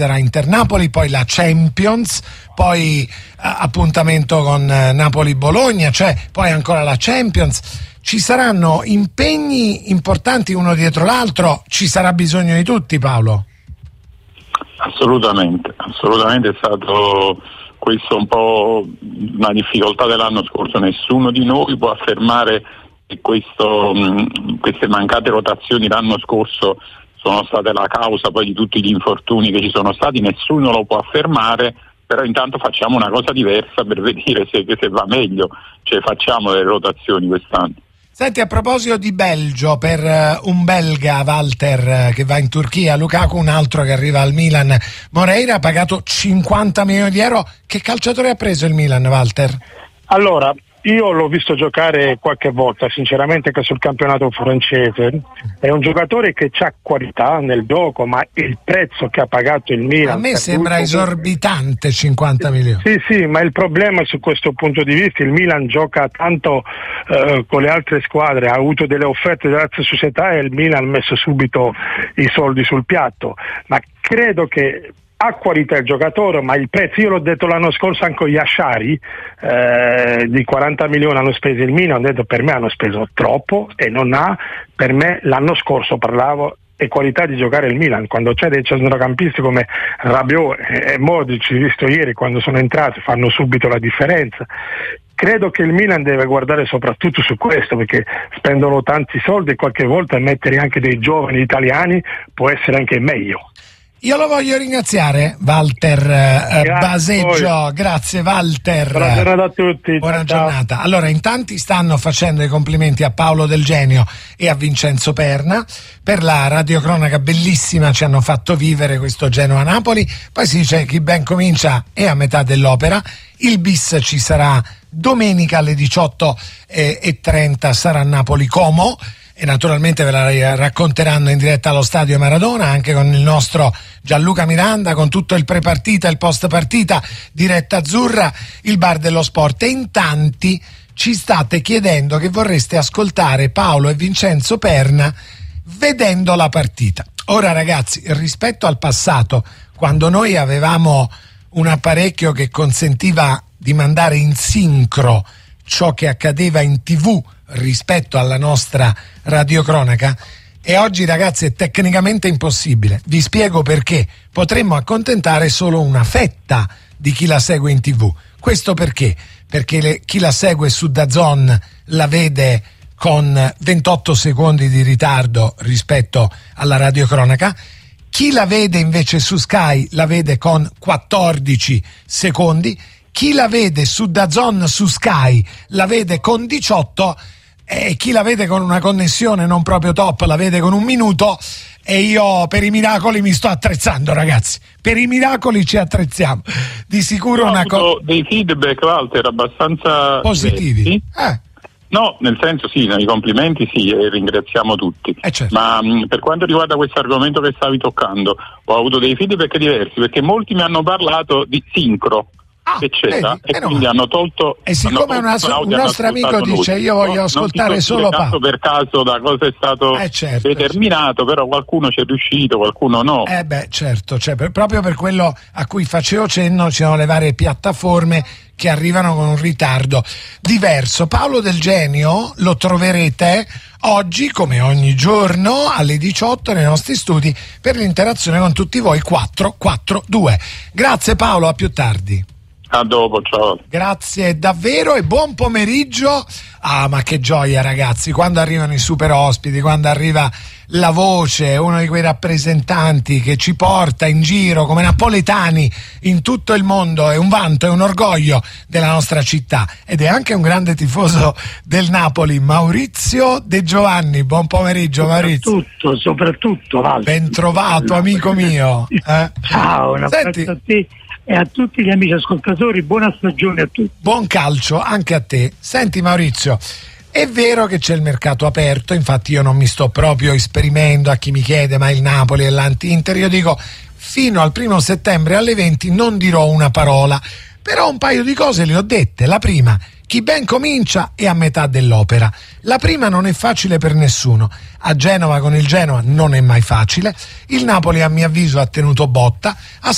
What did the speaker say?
sarà Inter-Napoli, poi la Champions, poi appuntamento con Napoli-Bologna, cioè poi ancora la Champions. Ci saranno impegni importanti uno dietro l'altro, ci sarà bisogno di tutti, Paolo? Assolutamente è stato questo un po' una difficoltà dell'anno scorso. Nessuno di noi può affermare che queste mancate rotazioni l'anno scorso sono state la causa poi di tutti gli infortuni che ci sono stati, nessuno lo può affermare, però intanto facciamo una cosa diversa per vedere se va meglio, cioè facciamo delle rotazioni quest'anno. Senti, a proposito di Belgio, per un belga, Walter, che va in Turchia, Lukaku, un altro che arriva al Milan, Moreira ha pagato 50 milioni di euro. Che calciatore ha preso il Milan, Walter? Allora, io l'ho visto giocare qualche volta, sinceramente, anche sul campionato francese. È un giocatore che ha qualità nel gioco, ma il prezzo che ha pagato il Milan... A me sembra esorbitante 50 milioni. Sì, ma il problema è su questo punto di vista. Il Milan gioca tanto con le altre squadre, ha avuto delle offerte delle altre società e il Milan ha messo subito i soldi sul piatto. Ma credo che... ha qualità il giocatore, ma il prezzo, io l'ho detto l'anno scorso anche gli Asciari, di 40 milioni hanno speso il Milan, ho detto per me hanno speso troppo e non ha, per me l'anno scorso parlavo e qualità di giocare il Milan, quando c'è dei centrocampisti come Rabiot e Modric, visto ieri quando sono entrati, fanno subito la differenza. Credo che il Milan deve guardare soprattutto su questo, perché spendono tanti soldi e qualche volta mettere anche dei giovani italiani può essere anche meglio. Io lo voglio ringraziare, Walter Baseggio. Grazie, Walter. Buona giornata a tutti. Buona giornata. Allora, in tanti stanno facendo i complimenti a Paolo Del Genio e a Vincenzo Perna per la radiocronaca bellissima, ci hanno fatto vivere questo Genoa-Napoli. Poi si dice chi ben comincia è a metà dell'opera. Il bis ci sarà domenica alle 18:30, sarà Napoli-Como. E naturalmente ve la racconteranno in diretta allo Stadio Maradona, anche con il nostro Gianluca Miranda, con tutto il pre-partita, il post-partita, diretta azzurra, il bar dello sport. E in tanti ci state chiedendo che vorreste ascoltare Paolo e Vincenzo Perna vedendo la partita. Ora ragazzi, rispetto al passato, quando noi avevamo un apparecchio che consentiva di mandare in sincro ciò che accadeva in TV rispetto alla nostra radiocronaca, e oggi ragazzi è tecnicamente impossibile. Vi spiego perché. Potremmo accontentare solo una fetta di chi la segue in TV. Questo perché? Perché chi la segue su DAZN la vede con 28 secondi di ritardo rispetto alla radiocronaca. Chi la vede invece su Sky la vede con 14 secondi. Chi la vede su DAZN su Sky la vede con 18, e chi la vede con una connessione non proprio top la vede con 1 minuto. E io per i miracoli mi sto attrezzando, ragazzi, per i miracoli ci attrezziamo di sicuro. Una dei feedback, Walter, abbastanza positivi. No, nel senso sì, i complimenti sì, e ringraziamo tutti. Certo. Ma per quanto riguarda questo argomento che stavi toccando, ho avuto dei feedback diversi, perché molti mi hanno parlato di sincro che c'era, e quindi hanno tolto. E siccome un nostro amico dice io voglio ascoltare solo Paolo, per caso da cosa è stato determinato, però qualcuno ci è riuscito, qualcuno no. Certo, cioè, proprio per quello a cui facevo cenno, ci sono le varie piattaforme che arrivano con un ritardo diverso. Paolo Del Genio lo troverete oggi, come ogni giorno, alle 18 nei nostri studi per l'interazione con tutti voi 442. Grazie Paolo, a più tardi. A dopo, ciao. Grazie davvero e buon pomeriggio. Ma che gioia ragazzi, quando arrivano i super ospiti, quando arriva la voce, uno di quei rappresentanti che ci porta in giro come napoletani in tutto il mondo, è un vanto, è un orgoglio della nostra città, ed è anche un grande tifoso del Napoli, Maurizio De Giovanni. Buon pomeriggio Maurizio. Soprattutto Walter. Ben trovato amico mio. Ciao, un abbraccio a te e a tutti gli amici ascoltatori, buona stagione a tutti. Buon calcio anche a te. Senti Maurizio, è vero che c'è il mercato aperto, infatti io non mi sto proprio esprimendo a chi mi chiede ma il Napoli è l'anti-Inter, io dico fino al 1 settembre alle 20 non dirò una parola, però un paio di cose le ho dette. La prima, chi ben comincia è a metà dell'opera. La prima non è facile per nessuno. A Genova con il Genoa non è mai facile. Il Napoli a mio avviso ha tenuto botta, ha